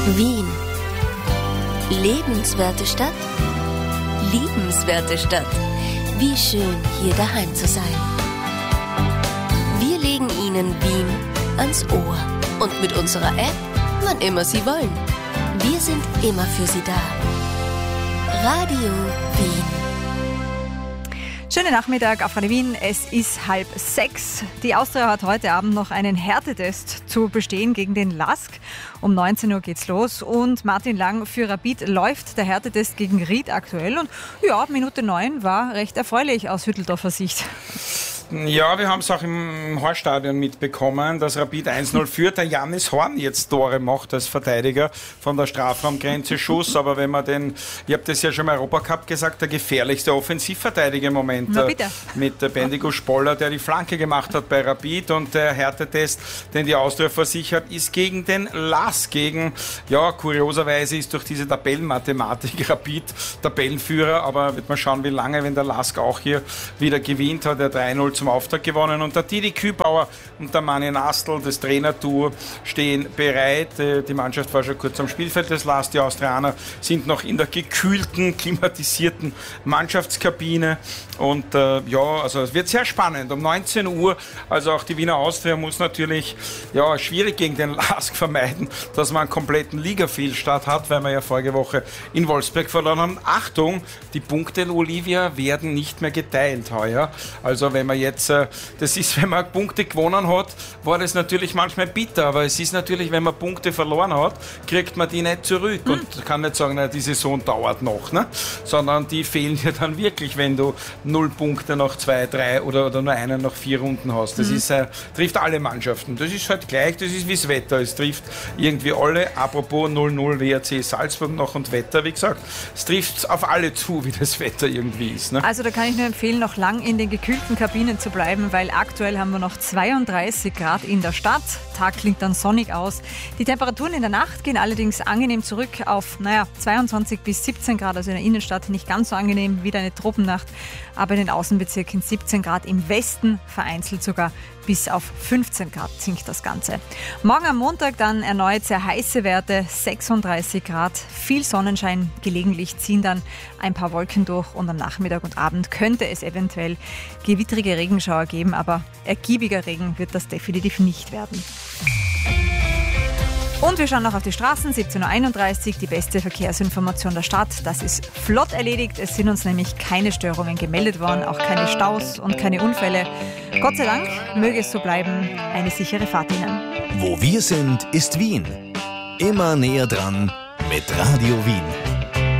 Wien. Lebenswerte Stadt, liebenswerte Stadt. Wie schön, hier daheim zu sein. Wir legen Ihnen Wien ans Ohr. Und mit unserer App, wann immer Sie wollen. Wir sind immer für Sie da. Radio Wien. Schönen Nachmittag auf Radio Wien. Es ist 5:30. Die Austria hat heute Abend noch einen Härtetest zu bestehen gegen den LASK. Um 19 Uhr geht's los und Martin Lang für Rapid läuft der Härtetest gegen Ried aktuell. Und ja, Minute 9 war recht erfreulich aus Hütteldorfer Sicht. Ja, wir haben es auch im Horststadion mitbekommen, dass Rapid 1-0 führt. Der Janis Horn jetzt Tore macht als Verteidiger von der Strafraumgrenze Schuss. Aber wenn man ich habe das ja schon im Europacup gesagt, der gefährlichste Offensivverteidiger im Moment mit Bendigo Spoller, der die Flanke gemacht hat bei Rapid. Und der Härtetest, den die Austria versichert, ist gegen den LASK. Kurioserweise ist durch diese Tabellenmathematik Rapid Tabellenführer. Aber wird man schauen, wie lange, wenn der LASK auch hier wieder gewinnt, hat er 3-0 zum Auftakt gewonnen. Und der Didi Kübauer und der Mani Nastl, das Trainertour, stehen bereit. Die Mannschaft war schon kurz am Spielfeld des LASK. Die Austrianer sind noch in der gekühlten, klimatisierten Mannschaftskabine. Und also es wird sehr spannend. Um 19 Uhr, also auch die Wiener Austria muss natürlich schwierig gegen den LASK vermeiden, dass man einen kompletten Liga-Fehlstart hat, weil wir ja vorige Woche in Wolfsberg verloren haben. Achtung, die Punkte in Olivia werden nicht mehr geteilt heuer. Also wenn man wenn man Punkte gewonnen hat, war das natürlich manchmal bitter, aber es ist natürlich, wenn man Punkte verloren hat, kriegt man die nicht zurück und kann nicht sagen, die Saison dauert noch, ne? Sondern die fehlen dir dann wirklich, wenn du 0 Punkte nach 2, 3 oder nur einen nach 4 Runden hast. Das trifft alle Mannschaften. Das ist halt gleich, das ist wie das Wetter. Es trifft irgendwie alle. Apropos 0-0 WRC Salzburg noch und Wetter, wie gesagt, es trifft auf alle zu, wie das Wetter irgendwie ist. Ne? Also da kann ich nur empfehlen, noch lang in den gekühlten Kabinen zu bleiben, weil aktuell haben wir noch 32 Grad in der Stadt. Tag klingt dann sonnig aus. Die Temperaturen in der Nacht gehen allerdings angenehm zurück auf 22 bis 17 Grad, also in der Innenstadt nicht ganz so angenehm, wieder eine Tropennacht, aber in den Außenbezirken 17 Grad, im Westen vereinzelt sogar bis auf 15 Grad sinkt das Ganze. Morgen am Montag dann erneut sehr heiße Werte, 36 Grad, viel Sonnenschein, gelegentlich ziehen dann ein paar Wolken durch und am Nachmittag und Abend könnte es eventuell gewittrige Regenschauer geben, aber ergiebiger Regen wird das definitiv nicht werden. Und wir schauen noch auf die Straßen, 17.31 Uhr, die beste Verkehrsinformation der Stadt. Das ist flott erledigt. Es sind uns nämlich keine Störungen gemeldet worden, auch keine Staus und keine Unfälle. Gott sei Dank, möge es so bleiben. Eine sichere Fahrt Ihnen. Wo wir sind, ist Wien. Immer näher dran mit Radio Wien.